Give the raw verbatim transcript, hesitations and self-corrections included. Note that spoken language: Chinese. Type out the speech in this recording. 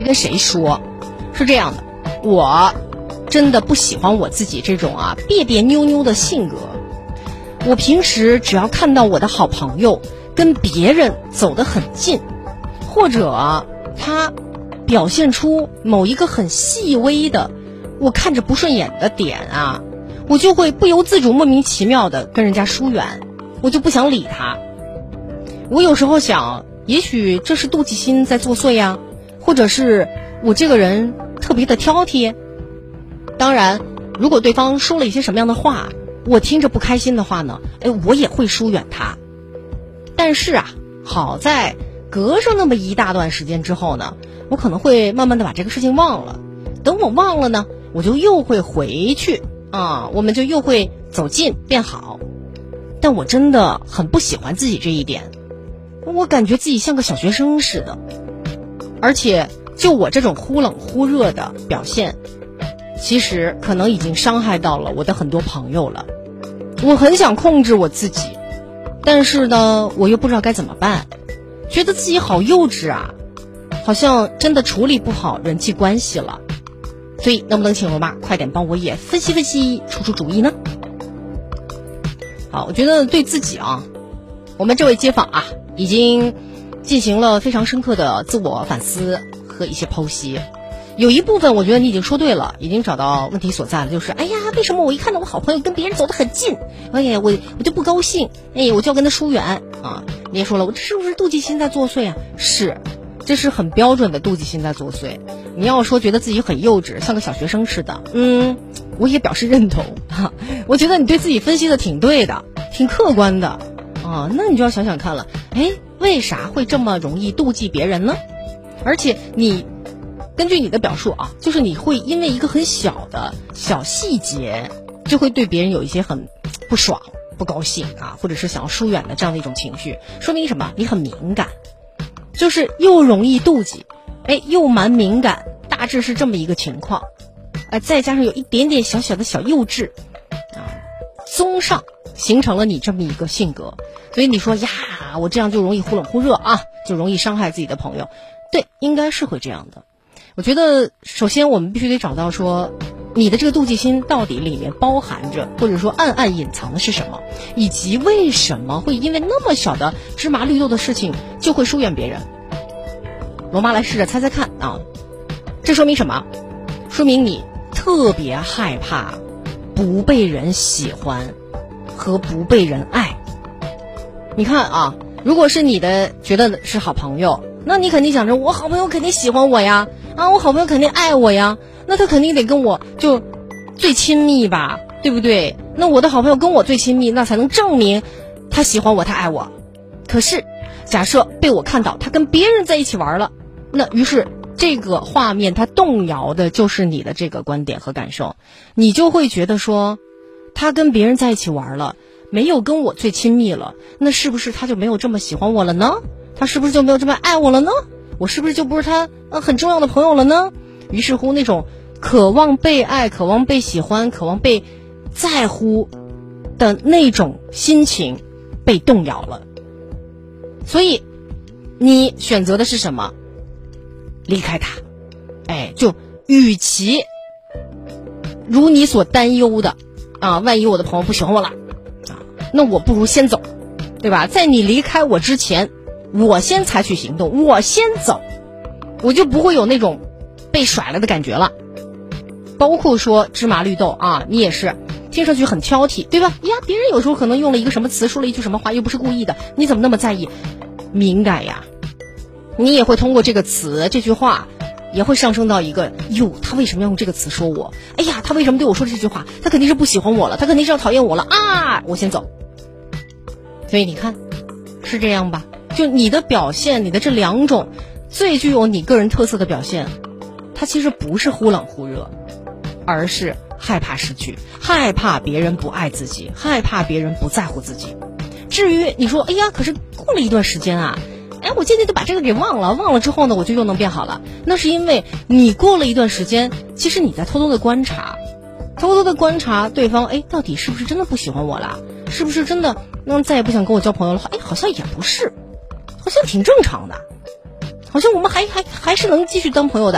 跟谁说。是这样的，我真的不喜欢我自己这种啊别别扭扭的性格。我平时只要看到我的好朋友跟别人走得很近，或者啊他表现出某一个很细微的我看着不顺眼的点啊，我就会不由自主莫名其妙的跟人家疏远，我就不想理他。我有时候想，也许这是妒忌心在作祟呀，或者是我这个人特别的挑剔。当然如果对方说了一些什么样的话，我听着不开心的话呢，哎，我也会疏远他。但是啊，好在隔上那么一大段时间之后呢，我可能会慢慢的把这个事情忘了。等我忘了呢，我就又会回去啊，我们就又会走近变好。但我真的很不喜欢自己这一点，我感觉自己像个小学生似的。而且就我这种忽冷忽热的表现，其实可能已经伤害到了我的很多朋友了。我很想控制我自己，但是呢我又不知道该怎么办，觉得自己好幼稚啊，好像真的处理不好人际关系了。所以能不能请罗妈快点帮我也分析分析，出出主意呢？好，我觉得对自己啊，我们这位街坊啊已经进行了非常深刻的自我反思和一些剖析。有一部分我觉得你已经说对了，已经找到问题所在了，就是哎呀，为什么我一看到我好朋友跟别人走得很近，哎呀，我我就不高兴，哎，我就要跟他疏远啊。你也说了，我这是不是妒忌心在作祟啊？是，这是很标准的妒忌心在作祟。你要说觉得自己很幼稚，像个小学生似的，嗯，我也表示认同哈。我觉得你对自己分析的挺对的，挺客观的啊。那你就要想想看了，哎，为啥会这么容易妒忌别人呢？而且你根据你的表述啊，就是你会因为一个很小的小细节，就会对别人有一些很不爽、不高兴啊，或者是想要疏远的这样的一种情绪，说明什么？你很敏感，就是又容易妒忌，哎，又蛮敏感，大致是这么一个情况，呃，再加上有一点点小小的小幼稚啊，综上形成了你这么一个性格。所以你说呀，我这样就容易忽冷忽热啊，就容易伤害自己的朋友，对，应该是会这样的。我觉得首先我们必须得找到说你的这个妒忌心到底里面包含着或者说暗暗隐藏的是什么，以及为什么会因为那么小的芝麻绿豆的事情就会疏远别人。罗妈来试着猜猜看啊，这说明什么？说明你特别害怕不被人喜欢和不被人爱。你看啊，如果是你的觉得是好朋友，那你肯定想着我好朋友肯定喜欢我呀，啊，我好朋友肯定爱我呀，那他肯定得跟我就最亲密吧，对不对？那我的好朋友跟我最亲密，那才能证明他喜欢我，他爱我。可是假设被我看到他跟别人在一起玩了，那于是这个画面它动摇的就是你的这个观点和感受，你就会觉得说他跟别人在一起玩了，没有跟我最亲密了，那是不是他就没有这么喜欢我了呢？他是不是就没有这么爱我了呢？我是不是就不是他呃很重要的朋友了呢？于是乎那种渴望被爱、渴望被喜欢、渴望被在乎的那种心情被动摇了。所以你选择的是什么？离开他。哎，就与其如你所担忧的啊，万一我的朋友不喜欢我了啊，那我不如先走，对吧？在你离开我之前，我先采取行动，我先走，我就不会有那种被甩了的感觉了。包括说芝麻绿豆啊，你也是听上去很挑剔，对吧？呀，别人有时候可能用了一个什么词，说了一句什么话，又不是故意的，你怎么那么在意？敏感呀，你也会通过这个词这句话也会上升到一个，哟，他为什么要用这个词说我？哎呀，他为什么对我说这句话？他肯定是不喜欢我了，他肯定是要讨厌我了啊！我先走。所以你看，是这样吧？就你的表现，你的这两种最具有你个人特色的表现，它其实不是忽冷忽热，而是害怕失去，害怕别人不爱自己，害怕别人不在乎自己。至于你说，哎呀，可是过了一段时间啊，哎，我渐渐就把这个给忘了，忘了之后呢，我就又能变好了。那是因为你过了一段时间，其实你在偷偷的观察，偷偷的观察对方，哎，到底是不是真的不喜欢我了？是不是真的那再也不想跟我交朋友了？哎，好像也不是，好像挺正常的，好像我们还还还是能继续当朋友的。